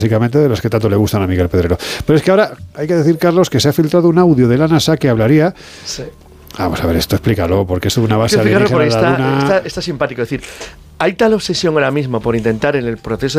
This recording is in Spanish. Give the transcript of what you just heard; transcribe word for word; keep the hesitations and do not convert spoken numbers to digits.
básicamente de los que tanto le gustan a Miguel Pedrero. Pero es que ahora hay que decir, Carlos, que se ha filtrado un audio de la NASA que hablaría... Sí. Vamos a ver, esto explícalo, porque es una base alienígena de la está, Luna... está, está simpático, es decir, hay tal obsesión ahora mismo por intentar en el proceso